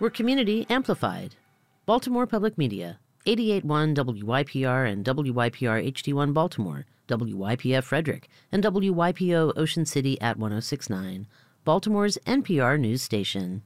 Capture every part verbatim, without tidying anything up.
We're community amplified. Baltimore Public Media, eighty-eight point one W Y P R and W Y P R H D one Baltimore, W Y P F Frederick, and W Y P O Ocean City at one oh six point nine, Baltimore's N P R news station.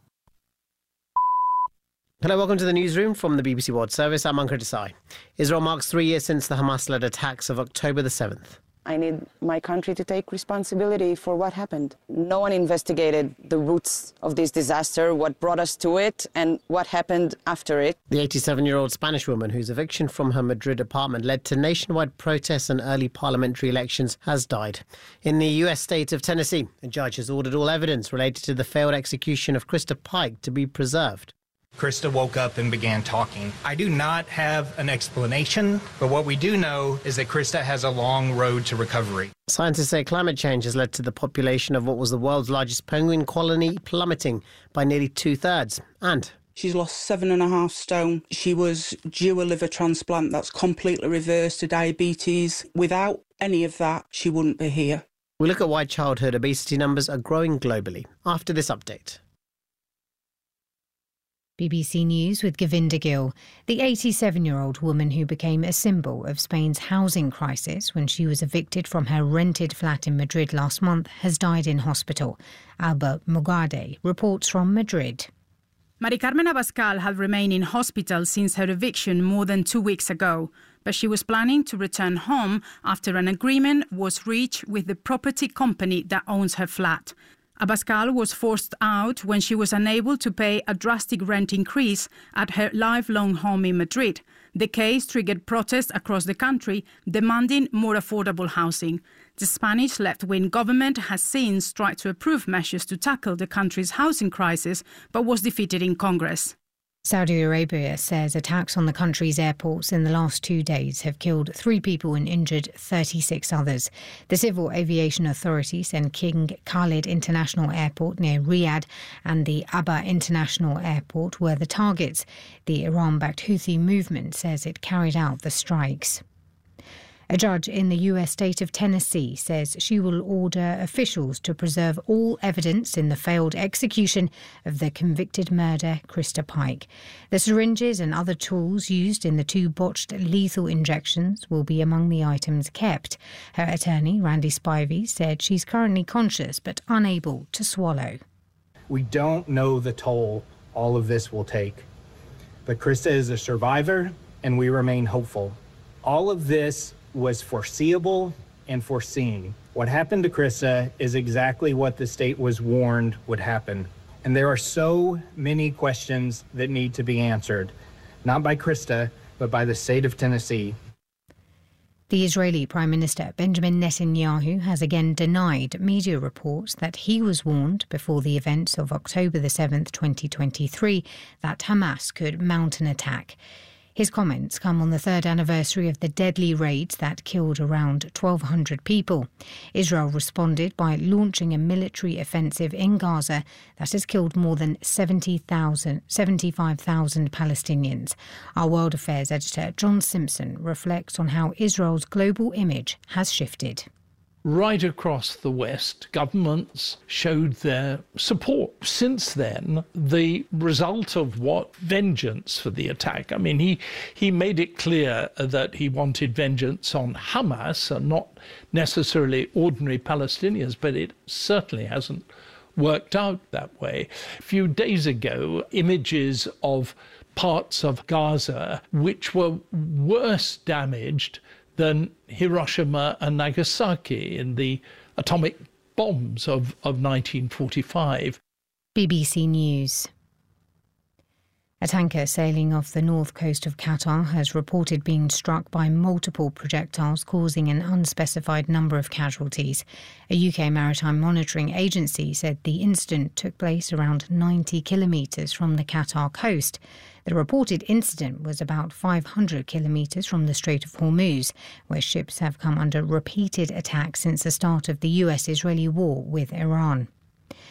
Hello, welcome to the newsroom from the B B C World Service. I'm Ankur Desai. Israel marks three years since the Hamas-led attacks of October the seventh. I need my country to take responsibility for what happened. No one investigated the roots of this disaster, what brought us to it, and what happened after it. The eighty-seven-year-old Spanish woman whose eviction from her Madrid apartment led to nationwide protests and early parliamentary elections has died. In the U S state of Tennessee, a judge has ordered all evidence related to the failed execution of Krista Pike to be preserved. Krista woke up and began talking. I do not have an explanation, but what we do know is that Krista has a long road to recovery. Scientists say climate change has led to the population of what was the world's largest penguin colony plummeting by nearly two-thirds. And she's lost seven and a half stone. She was due a liver transplant that's completely reversed to diabetes. Without any of that, she wouldn't be here. We look at why childhood obesity numbers are growing globally after this update. B B C News with Govinda Gill. The eighty-seven-year-old woman who became a symbol of Spain's housing crisis when she was evicted from her rented flat in Madrid last month has died in hospital. Alba Mugarde reports from Madrid. Mari Carmen Abascal had remained in hospital since her eviction more than two weeks ago, but she was planning to return home after an agreement was reached with the property company that owns her flat. Abascal was forced out when she was unable to pay a drastic rent increase at her lifelong home in Madrid. The case triggered protests across the country demanding more affordable housing. The Spanish left-wing government has since tried to approve measures to tackle the country's housing crisis, but was defeated in Congress. Saudi Arabia says attacks on the country's airports in the last two days have killed three people and injured thirty-six others. The Civil Aviation Authority said King Khalid International Airport near Riyadh and the Aba International Airport were the targets. The Iran-backed Houthi movement says it carried out the strikes. A judge in the U S state of Tennessee says she will order officials to preserve all evidence in the failed execution of the convicted murderer Krista Pike. The syringes and other tools used in the two botched lethal injections will be among the items kept. Her attorney, Randy Spivey, said she's currently conscious but unable to swallow. We don't know the toll all of this will take, but Krista is a survivor and we remain hopeful. All of this was foreseeable and foreseen. What happened to Krista is exactly what the state was warned would happen. And there are so many questions that need to be answered, not by Krista, but by the state of Tennessee. The Israeli Prime Minister Benjamin Netanyahu has again denied media reports that he was warned before the events of October the seventh, twenty twenty-three, that Hamas could mount an attack. His comments come on the third anniversary of the deadly raids that killed around twelve hundred people. Israel responded by launching a military offensive in Gaza that has killed more than seventy thousand, seventy-five thousand Palestinians. Our World Affairs editor John Simpson reflects on how Israel's global image has shifted. Right across the West, governments showed their support. Since then, the result of what? Vengeance for the attack. I mean, he, he made it clear that he wanted vengeance on Hamas and not necessarily ordinary Palestinians, but it certainly hasn't worked out that way. A few days ago, images of parts of Gaza which were worse damaged than Hiroshima and Nagasaki in the atomic bombs of, of nineteen forty-five. B B C News. A tanker sailing off the north coast of Qatar has reported being struck by multiple projectiles, causing an unspecified number of casualties. A U K maritime monitoring agency said the incident took place around ninety kilometres from the Qatar coast. The reported incident was about five hundred kilometres from the Strait of Hormuz, where ships have come under repeated attacks since the start of the U S Israeli war with Iran.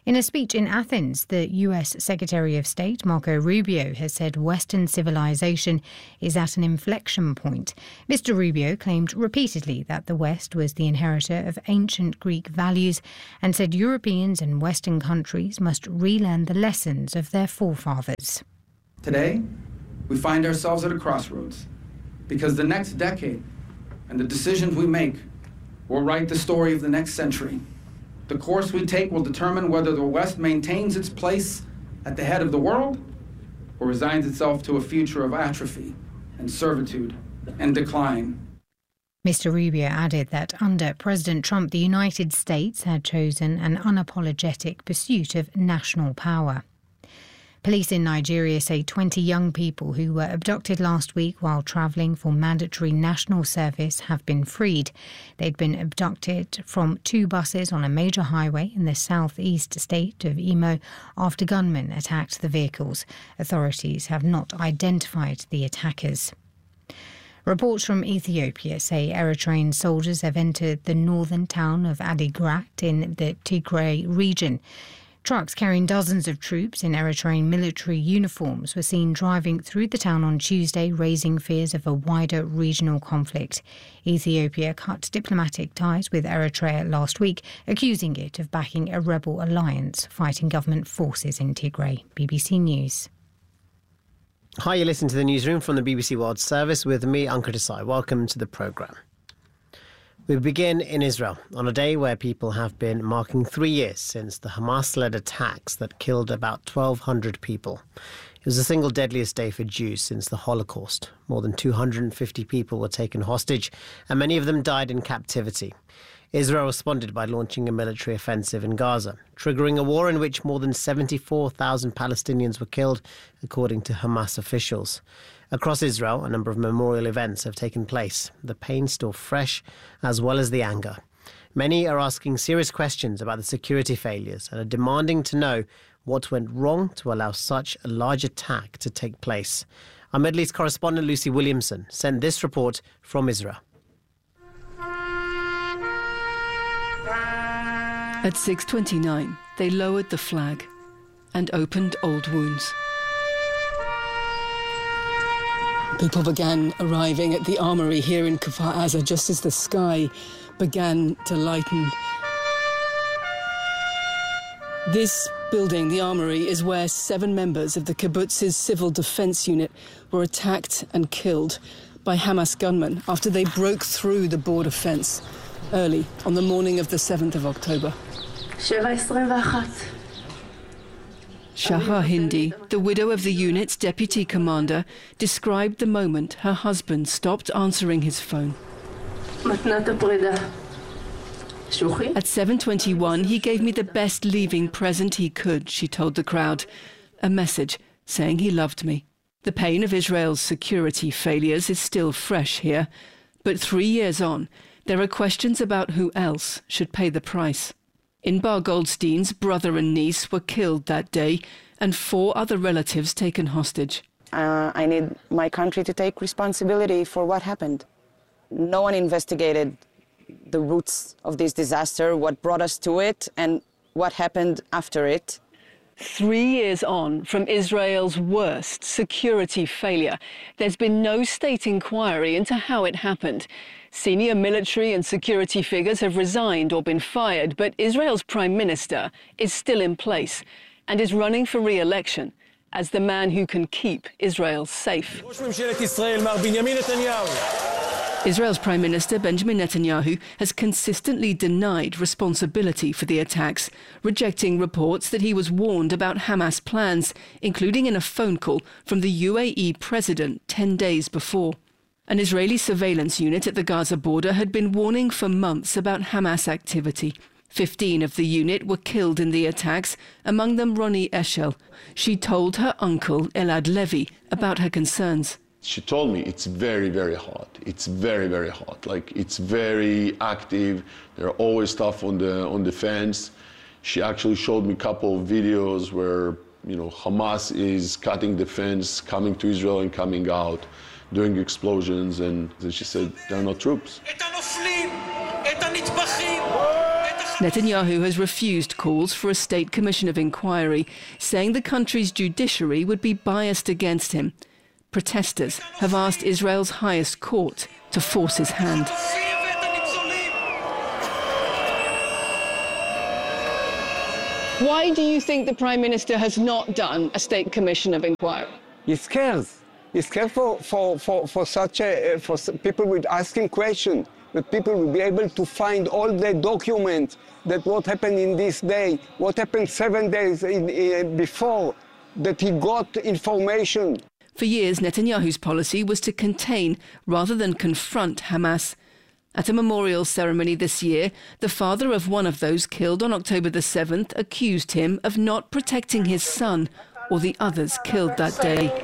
In a speech in Athens, the U S Secretary of State Marco Rubio has said Western civilization is at an inflection point. Mister Rubio claimed repeatedly that the West was the inheritor of ancient Greek values and said Europeans and Western countries must relearn the lessons of their forefathers. Today, we find ourselves at a crossroads because the next decade and the decisions we make will write the story of the next century. The course we take will determine whether the West maintains its place at the head of the world or resigns itself to a future of atrophy and servitude and decline. Mister Rubio added that under President Trump, the United States had chosen an unapologetic pursuit of national power. Police in Nigeria say twenty young people who were abducted last week while travelling for mandatory national service have been freed. They'd been abducted from two buses on a major highway in the southeast state of Imo after gunmen attacked the vehicles. Authorities have not identified the attackers. Reports from Ethiopia say Eritrean soldiers have entered the northern town of Adigrat in the Tigray region. Trucks carrying dozens of troops in Eritrean military uniforms were seen driving through the town on Tuesday, raising fears of a wider regional conflict. Ethiopia cut diplomatic ties with Eritrea last week, accusing it of backing a rebel alliance fighting government forces in Tigray. B B C News. Hi, you listen to the newsroom from the B B C World Service with me, Ankur Desai. Welcome to the programme. We begin in Israel on a day where people have been marking three years since the Hamas-led attacks that killed about twelve hundred people. It was the single deadliest day for Jews since the Holocaust. More than two hundred fifty people were taken hostage, and many of them died in captivity. Israel responded by launching a military offensive in Gaza, triggering a war in which more than seventy-four thousand Palestinians were killed, according to Hamas officials. Across Israel, a number of memorial events have taken place. The pain still fresh, as well as the anger. Many are asking serious questions about the security failures and are demanding to know what went wrong to allow such a large attack to take place. Our Middle East correspondent Lucy Williamson sent this report from Israel. At six twenty-nine, they lowered the flag and opened old wounds. People began arriving at the armory here in Kfar Aza just as the sky began to lighten. This building, the armory, is where seven members of the kibbutz's civil defense unit were attacked and killed by Hamas gunmen after they broke through the border fence early on the morning of the seventh of October. Shahar Hindi, the widow of the unit's deputy commander, described the moment her husband stopped answering his phone. At seven twenty-one, he gave me the best leaving present he could, she told the crowd. A message saying he loved me. The pain of Israel's security failures is still fresh here. But three years on, there are questions about who else should pay the price. Inbar Goldstein's brother and niece were killed that day, and four other relatives taken hostage. Uh, I need my country to take responsibility for what happened. No one investigated the roots of this disaster, what brought us to it, and what happened after it. Three years on from Israel's worst security failure, there's been no state inquiry into how it happened. Senior military and security figures have resigned or been fired, but Israel's prime minister is still in place and is running for re-election as the man who can keep Israel safe. Israel's Prime Minister Benjamin Netanyahu has consistently denied responsibility for the attacks, rejecting reports that he was warned about Hamas plans, including in a phone call from the U A E president ten days before. An Israeli surveillance unit at the Gaza border had been warning for months about Hamas activity. Fifteen of the unit were killed in the attacks, among them Ronnie Eshel. She told her uncle, Elad Levy, about her concerns. She told me it's very, very hot. It's very, very hot. Like, it's very active. There are always stuff on the on the fence. She actually showed me a couple of videos where, you know, Hamas is cutting the fence, coming to Israel and coming out, doing explosions, and then she said, there are no troops. Netanyahu has refused calls for a state commission of inquiry, saying the country's judiciary would be biased against him. Protesters have asked Israel's highest court to force his hand. Why do you think the Prime Minister has not done a state commission of inquiry? He's scared. He's scared for, for, for, for such a, for people with asking questions, that people will be able to find all the documents that what happened in this day, what happened seven days in, in, before, that he got information. For years, Netanyahu's policy was to contain rather than confront Hamas. At a memorial ceremony this year, the father of one of those killed on October the seventh accused him of not protecting his son or the others killed that day.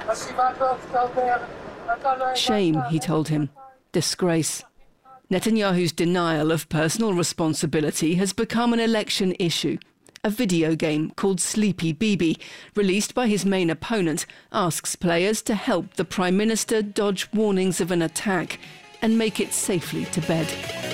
Shame, he told him. Disgrace. Netanyahu's denial of personal responsibility has become an election issue. A video game called Sleepy Bibi, released by his main opponent, asks players to help the Prime Minister dodge warnings of an attack and make it safely to bed.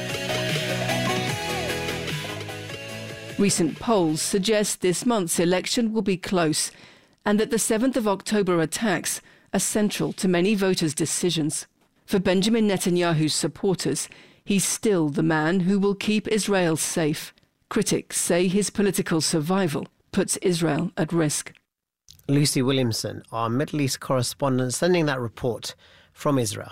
Recent polls suggest this month's election will be close and that the seventh of October attacks are central to many voters' decisions. For Benjamin Netanyahu's supporters, he's still the man who will keep Israel safe. Critics say his political survival puts Israel at risk. Lucy Williamson, our Middle East correspondent, sending that report from Israel.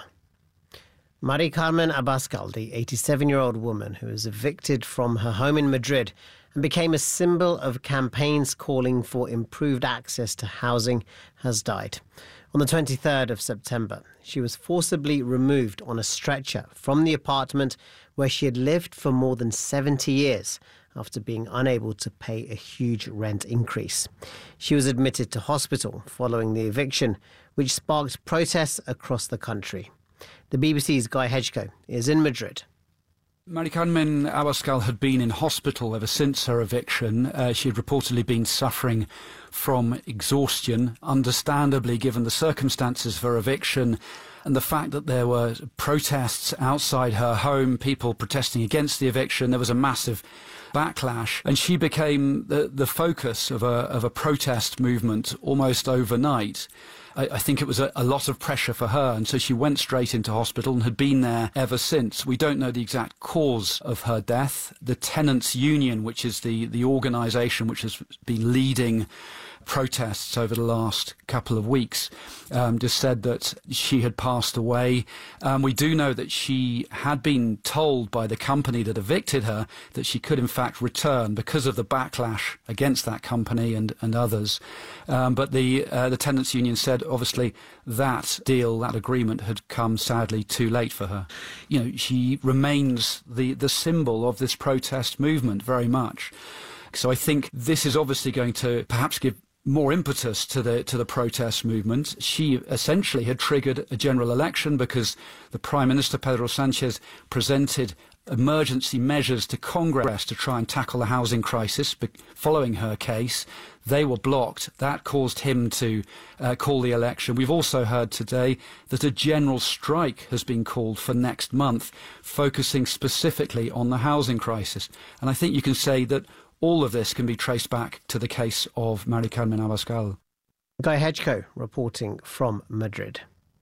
Mari Carmen Abascal, the eighty-seven-year-old woman who was evicted from her home in Madrid and became a symbol of campaigns calling for improved access to housing, has died. On the twenty-third of September, she was forcibly removed on a stretcher from the apartment where she had lived for more than seventy years after being unable to pay a huge rent increase. She was admitted to hospital following the eviction, which sparked protests across the country. The B B C's Guy Hedgecoe is in Madrid. Mari Carmen Abascal had been in hospital ever since her eviction. Uh, she had reportedly been suffering from exhaustion, understandably given the circumstances of her eviction and the fact that there were protests outside her home, people protesting against the eviction. There was a massive backlash, and she became the, the focus of a, of a protest movement almost overnight. I, I think it was a, a lot of pressure for her, and so she went straight into hospital and had been there ever since. We don't know the exact cause of her death. The Tenants Union, which is the, the organisation which has been leading protests over the last couple of weeks, um, just said that she had passed away. Um, we do know that she had been told by the company that evicted her that she could in fact return because of the backlash against that company and, and others. Um, but the, uh, the Tenants Union said obviously that deal, that agreement had come sadly too late for her. You know, she remains the, the symbol of this protest movement very much. So I think this is obviously going to perhaps give more impetus to the to the protest movement. She essentially had triggered a general election because the Prime Minister, Pedro Sanchez, presented emergency measures to Congress to try and tackle the housing crisis following her case. They were blocked. That caused him to uh, call the election. We've also heard today that a general strike has been called for next month, focusing specifically on the housing crisis. And I think you can say that all of this can be traced back to the case of Mari Carmen Abascal. Guy Hedgecoe reporting from Madrid.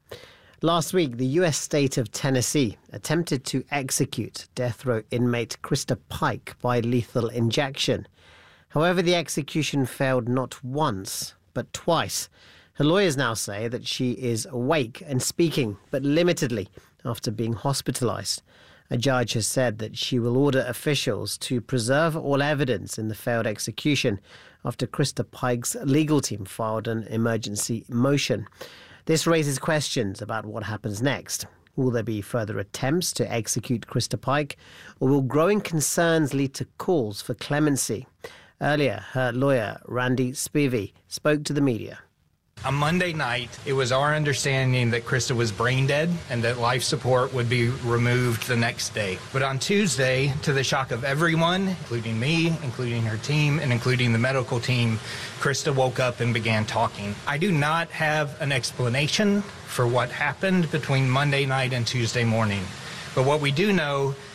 Last week, the U S state of Tennessee attempted to execute death row inmate Krista Pike by lethal injection. However, the execution failed not once, but twice. Her lawyers now say that she is awake and speaking, but limitedly, after being hospitalized. A judge has said that she will order officials to preserve all evidence in the failed execution after Krista Pike's legal team filed an emergency motion. This raises questions about what happens next. Will there be further attempts to execute Krista Pike, or will growing concerns lead to calls for clemency? Earlier, her lawyer, Randy Spivey, spoke to the media. On Monday night, it was our understanding that Krista was brain dead and that life support would be removed the next day. But on Tuesday, to the shock of everyone, including me, including her team, and including the medical team, Krista woke up and began talking. I do not have an explanation for what happened between Monday night and Tuesday morning. But what we do know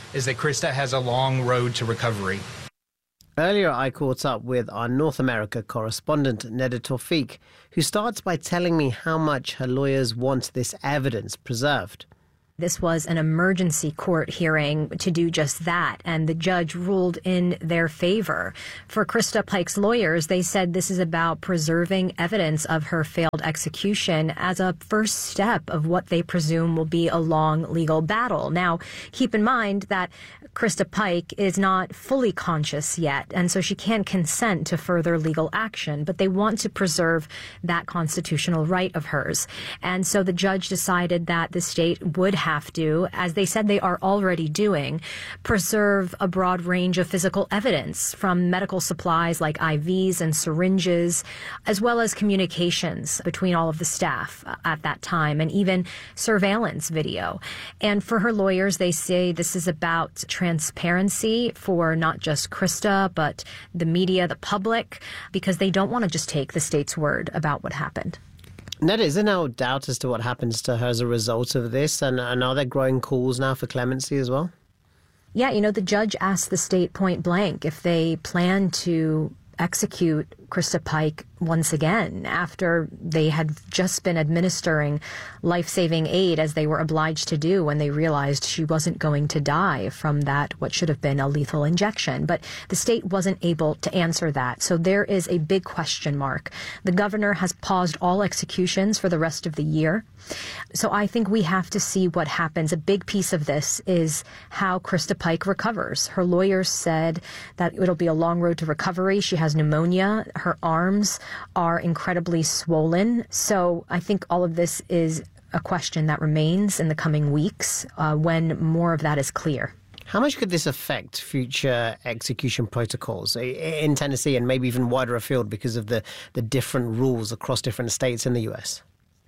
is that Krista has a long road to recovery. Earlier, I caught up with our North America correspondent, Neda Tawfiq, who starts by telling me how much her lawyers want this evidence preserved. This was an emergency court hearing to do just that, and the judge ruled in their favor. For Krista Pike's lawyers, they said this is about preserving evidence of her failed execution as a first step of what they presume will be a long legal battle. Now, keep in mind that Krista Pike is not fully conscious yet, and so she can't consent to further legal action, but they want to preserve that constitutional right of hers. And so the judge decided that the state would have have to, as they said they are already doing, preserve a broad range of physical evidence from medical supplies like I Vs and syringes, as well as communications between all of the staff at that time, and even surveillance video. And for her lawyers, they say this is about transparency for not just Krista, but the media, the public, because they don't want to just take the state's word about what happened. Neda, is there now doubt as to what happens to her as a result of this? And, and are there growing calls now for clemency as well? Yeah, you know, the judge asked the state point blank if they plan to execute Krista Pike once again after they had just been administering life-saving aid, as they were obliged to do when they realized she wasn't going to die from that, what should have been a lethal injection. But the state wasn't able to answer that. So there is a big question mark. The governor has paused all executions for the rest of the year. So I think we have to see what happens. A big piece of this is how Krista Pike recovers. Her lawyers said that it'll be a long road to recovery. She has pneumonia. Her arms are incredibly swollen. So I think all of this is a question that remains in the coming weeks uh, when more of that is clear. How much could this affect future execution protocols in Tennessee and maybe even wider afield because of the, the different rules across different states in the U S?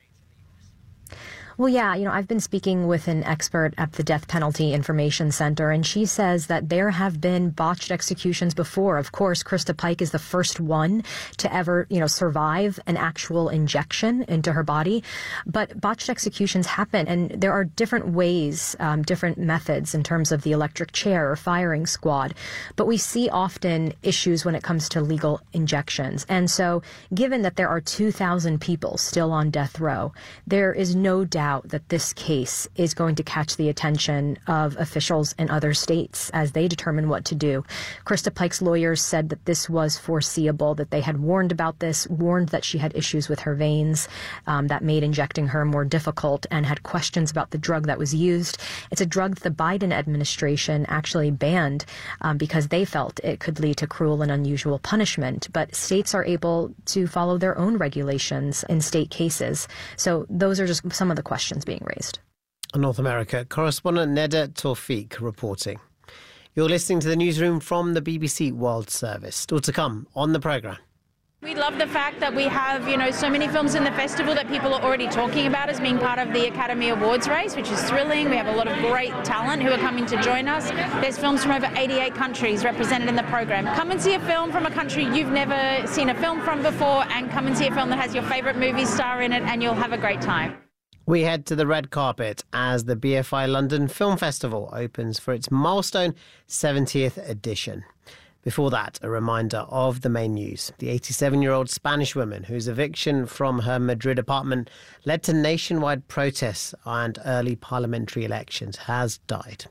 Well, yeah, you know, I've been speaking with an expert at the Death Penalty Information Center, and she says that there have been botched executions before. Of course, Krista Pike is the first one to ever, you know, survive an actual injection into her body. But botched executions happen, and there are different ways, um, different methods in terms of the electric chair or firing squad. But we see often issues when it comes to legal injections. And so given that there are two thousand people still on death row, there is no doubt that this case is going to catch the attention of officials in other states as they determine what to do. Krista Pike's lawyers said that this was foreseeable, that they had warned about this, warned that she had issues with her veins um, that made injecting her more difficult, and had questions about the drug that was used. It's a drug that the Biden administration actually banned um, because they felt it could lead to cruel and unusual punishment. But states are able to follow their own regulations in state cases. So those are just some of the questions being raised. North America correspondent Neda Tawfiq reporting. You're listening to the newsroom from the B B C World Service. Still to come on the programme. We love the fact that we have, you know, so many films in the festival that people are already talking about as being part of the Academy Awards race, which is thrilling. We have a lot of great talent who are coming to join us. There's films from over eighty-eight countries represented in the program. Come and see a film from a country you've never seen a film from before, and come and see a film that has your favourite movie star in it, and you'll have a great time. We head to the red carpet as the B F I London Film Festival opens for its milestone seventieth edition. Before that, a reminder of the main news. The eighty-seven-year-old Spanish woman whose eviction from her Madrid apartment led to nationwide protests and early parliamentary elections has died.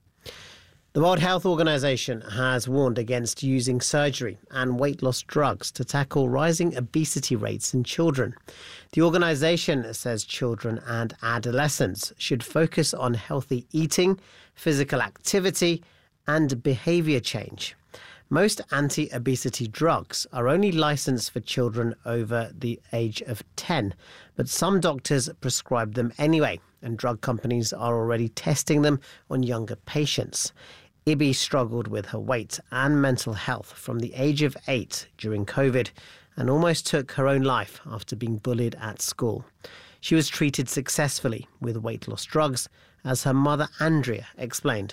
The World Health Organization has warned against using surgery and weight loss drugs to tackle rising obesity rates in children. The organization says children and adolescents should focus on healthy eating, physical activity, and behavior change. Most anti-obesity drugs are only licensed for children over the age of ten, but some doctors prescribe them anyway, and drug companies are already testing them on younger patients. Ibby struggled with her weight and mental health from the age of eight during COVID and almost took her own life after being bullied at school. She was treated successfully with weight loss drugs, as her mother Andrea explained.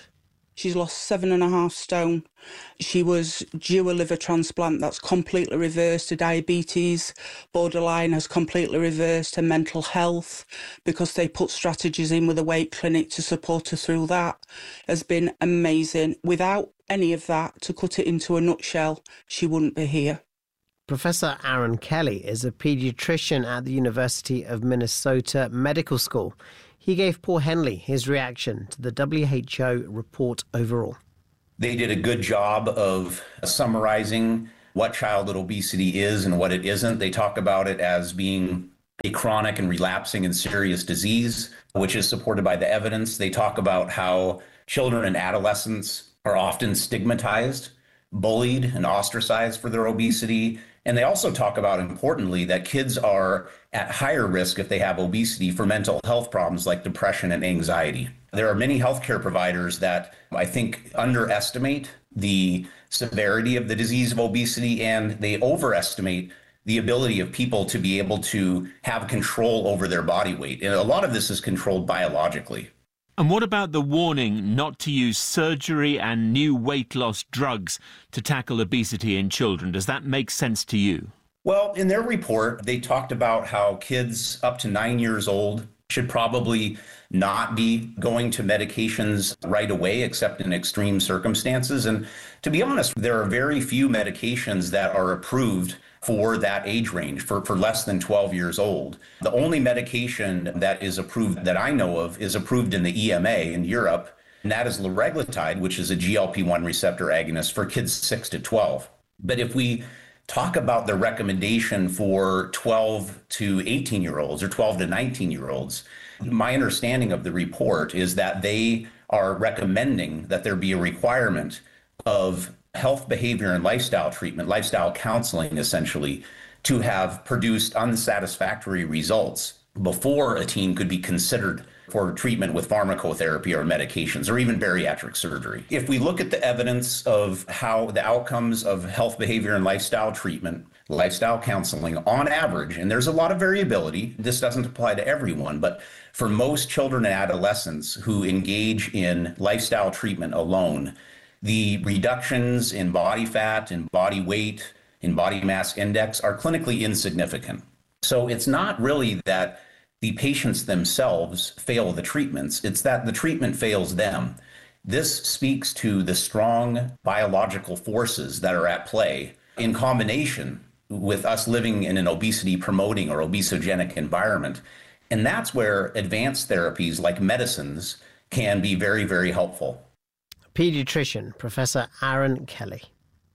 She's lost seven and a half stone. She was due a liver transplant that's completely reversed. Her diabetes, borderline, has completely reversed. Her mental health, because they put strategies in with a weight clinic to support her through that, has been amazing. Without any of that, to cut it into a nutshell, she wouldn't be here. Professor Aaron Kelly is a paediatrician at the University of Minnesota Medical School. He gave Paul Henley his reaction to the W H O report overall. They did a good job of summarizing what childhood obesity is and what it isn't. They talk about it as being a chronic and relapsing and serious disease, which is supported by the evidence. They talk about how children and adolescents are often stigmatized, bullied, and ostracized for their obesity. And they also talk about, importantly, that kids are at higher risk if they have obesity for mental health problems like depression and anxiety. There are many healthcare providers that I think underestimate the severity of the disease of obesity, and they overestimate the ability of people to be able to have control over their body weight. And a lot of this is controlled biologically. And what about the warning not to use surgery and new weight loss drugs to tackle obesity in children? Does that make sense to you? Well, in their report, they talked about how kids up to nine years old should probably not be going to medications right away, except in extreme circumstances. And to be honest, there are very few medications that are approved for that age range, for, for less than twelve years old. The only medication that is approved that I know of is approved in the E M A in Europe, and that is liraglutide, which is a G L P one receptor agonist for kids six to twelve. But if we talk about the recommendation for twelve to eighteen year olds or twelve to nineteen year olds, my understanding of the report is that they are recommending that there be a requirement of health, behavior, and lifestyle treatment, lifestyle counseling, essentially, to have produced unsatisfactory results before a teen could be considered for treatment with pharmacotherapy or medications or even bariatric surgery. If we look at the evidence of how the outcomes of health, behavior, and lifestyle treatment, lifestyle counseling on average, and there's a lot of variability, this doesn't apply to everyone, but for most children and adolescents who engage in lifestyle treatment alone, the reductions in body fat, in body weight, in body mass index are clinically insignificant. So it's not really that the patients themselves fail the treatments, it's that the treatment fails them. This speaks to the strong biological forces that are at play in combination with us living in an obesity promoting or obesogenic environment. And that's where advanced therapies like medicines can be very, very helpful. Paediatrician Professor Aaron Kelly.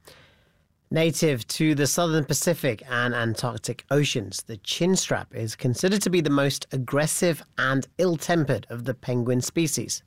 Native to the southern Pacific and Antarctic oceans, the chinstrap is considered to be the most aggressive and ill-tempered of the penguin species.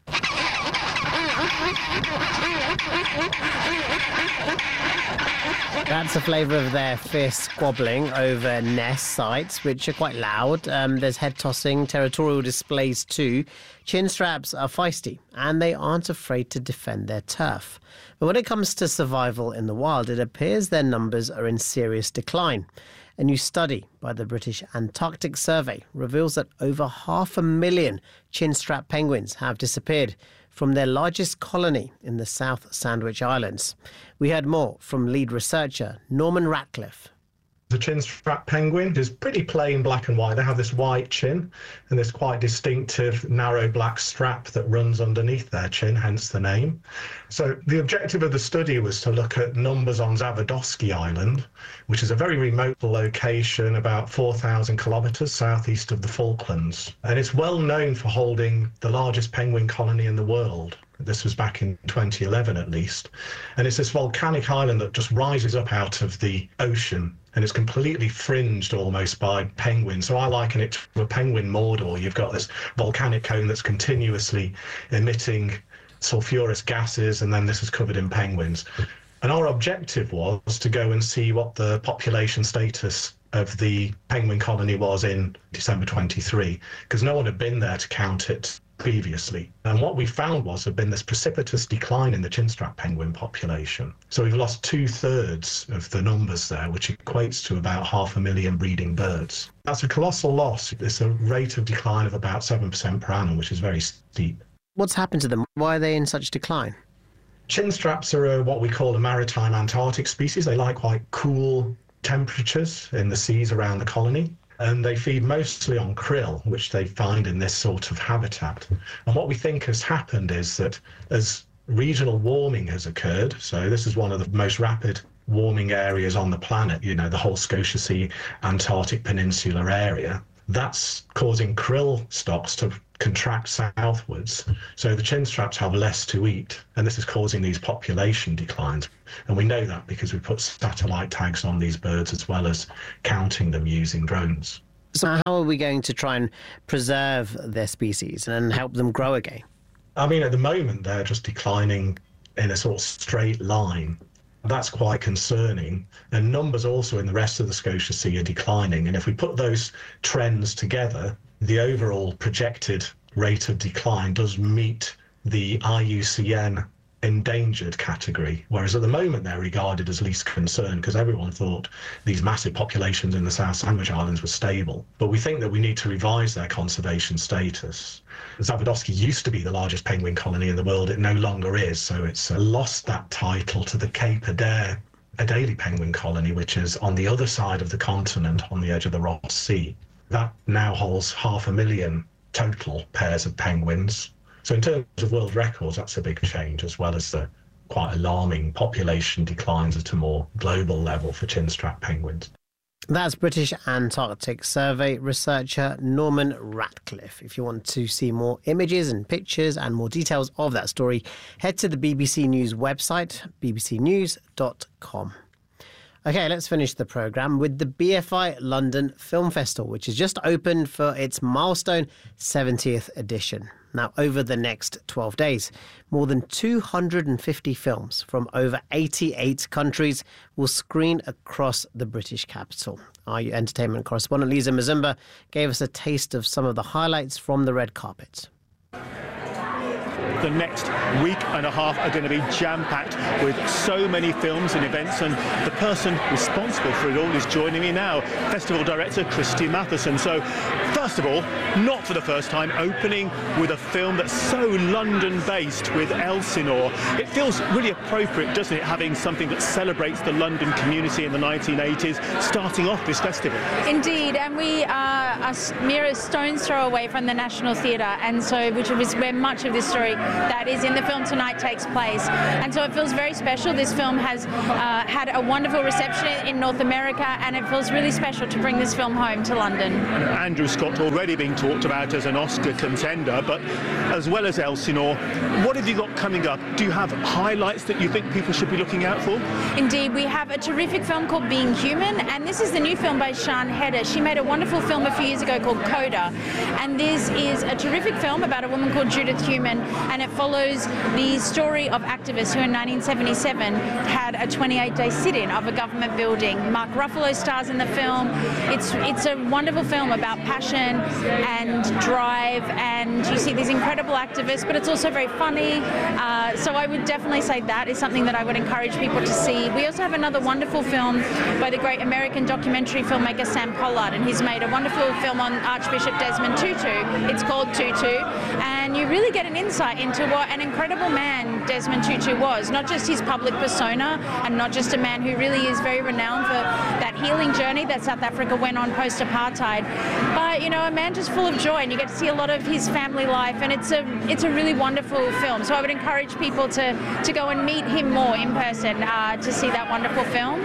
That's the flavour of their fierce squabbling over nest sites, which are quite loud. Um, there's head tossing, territorial displays too. Chinstraps are feisty and they aren't afraid to defend their turf. But when it comes to survival in the wild, it appears their numbers are in serious decline. A new study by the British Antarctic Survey reveals that over half a million chinstrap penguins have disappeared from their largest colony in the South Sandwich Islands. We heard more from lead researcher Norman Ratcliffe. The chinstrap penguin is pretty plain black and white. They have this white chin and this quite distinctive narrow black strap that runs underneath their chin, hence the name. So the objective of the study was to look at numbers on Zawodowski Island, which is a very remote location about four thousand kilometres southeast of the Falklands. And it's well known for holding the largest penguin colony in the world. This was back in twenty eleven at least. And it's this volcanic island that just rises up out of the ocean and it's completely fringed almost by penguins. So I liken it to a penguin Mordor. You've got this volcanic cone that's continuously emitting sulfurous gases, and then this is covered in penguins. And our objective was to go and see what the population status of the penguin colony was in December twenty-three, because no one had been there to count it previously. And what we found was there'd been this precipitous decline in the chinstrap penguin population. So we've lost two-thirds of the numbers there, which equates to about half a million breeding birds. That's a colossal loss. It's a rate of decline of about seven percent per annum, which is very steep. What's happened to them? Why are they in such decline? Chinstraps are a, what we call a maritime Antarctic species. They like quite cool temperatures in the seas around the colony. And they feed mostly on krill, which they find in this sort of habitat. And what we think has happened is that as regional warming has occurred, so this is one of the most rapid warming areas on the planet, you know, the whole Scotia Sea, Antarctic Peninsula area, that's causing krill stocks to contract southwards. So the chinstraps have less to eat, and this is causing these population declines. And we know that because we put satellite tags on these birds as well as counting them using drones. So how are we going to try and preserve their species and help them grow again? I mean, at the moment, they're just declining in a sort of straight line. That's quite concerning. And numbers also in the rest of the Scotia Sea are declining. And if we put those trends together, the overall projected rate of decline does meet the I U C N endangered category, whereas at the moment they're regarded as least concern because everyone thought these massive populations in the South Sandwich Islands were stable. But we think that we need to revise their conservation status. Zawodowski used to be the largest penguin colony in the world. It no longer is, so it's lost that title to the Cape Adare Adelie penguin colony, which is on the other side of the continent on the edge of the Ross Sea. That now holds half a million total pairs of penguins. So in terms of world records, that's a big change, as well as the quite alarming population declines at a more global level for chinstrap penguins. That's British Antarctic Survey researcher Norman Ratcliffe. If you want to see more images and pictures and more details of that story, head to the B B C News website, b b c news dot com. OK, let's finish the programme with the B F I London Film Festival, which has just opened for its milestone seventieth edition. Now, over the next twelve days, more than two hundred fifty films from over eighty-eight countries will screen across the British capital. Our entertainment correspondent Lisa Mazumba gave us a taste of some of the highlights from the red carpet. The next week and a half are going to be jam-packed with so many films and events, and the person responsible for it all is joining me now, Festival Director Christy Matheson. So, first of all, not for the first time, opening with a film that's so London-based with Elsinore. It feels really appropriate, doesn't it, having something that celebrates the London community in the nineteen eighties, starting off this festival? Indeed, and we are a mere stone's throw away from the National Theatre, and so which is where much of this story that is in the film tonight takes place. And so it feels very special. This film has uh, had a wonderful reception in North America, and it feels really special to bring this film home to London. Andrew Scott already being talked about as an Oscar contender, but as well as Elsinore, what have you got coming up? Do you have highlights that you think people should be looking out for? Indeed, we have a terrific film called Being Human, and this is the new film by Sian Heder. She made a wonderful film a few years ago called Coda, and this is a terrific film about a woman called Judith Heumann, and it follows the story of activists who in nineteen seventy-seven had a twenty-eight day sit-in of a government building. Mark Ruffalo stars in the film. It's it's a wonderful film about passion and drive, and you see these incredible activists, but it's also very funny. Uh, so I would definitely say that is something that I would encourage people to see. We also have another wonderful film by the great American documentary filmmaker Sam Pollard, and he's made a wonderful film on Archbishop Desmond Tutu. It's called Tutu, and you really get an insight into what an incredible man Desmond Tutu was, not just his public persona and not just a man who really is very renowned for that healing journey that South Africa went on post-apartheid, but you know, a man just full of joy, and you get to see a lot of his family life, and it's a it's a really wonderful film. So I would encourage people to, to go and meet him more in person uh, to see that wonderful film.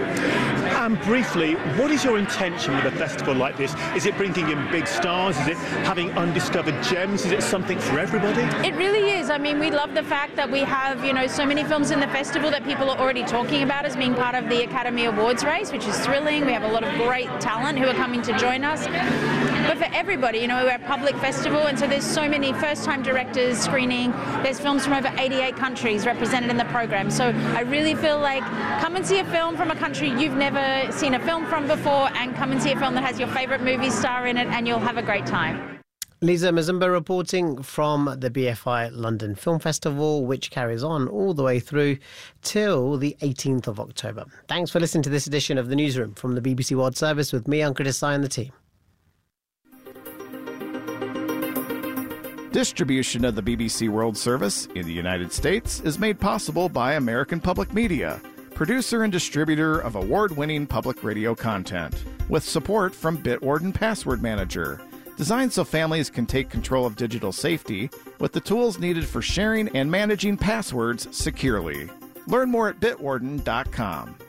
And briefly, what is your intention with a festival like this? Is it bringing in big stars? Is it having undiscovered gems? Is it something for everybody? It really is. I mean, we love the fact that we have, you know, so many films in the festival that people are already talking about as being part of the Academy Awards race, which is thrilling. We have a lot of great talent who are coming to join us. But for everybody, you know, we're a public festival, and so there's so many first-time directors screening. There's films from over eighty-eight countries represented in the program. So I really feel like come and see a film from a country you've never seen a film from before, and come and see a film that has your favourite movie star in it, and you'll have a great time. Lisa Mazumba reporting from the B F I London Film Festival, which carries on all the way through till the eighteenth of October. Thanks for listening to this edition of The Newsroom from the B B C World Service with me, Ankit Desai, and the team. Distribution of the B B C World Service in the United States is made possible by American Public Media, producer and distributor of award-winning public radio content, with support from Bitwarden Password Manager, designed so families can take control of digital safety with the tools needed for sharing and managing passwords securely. Learn more at bitwarden dot com.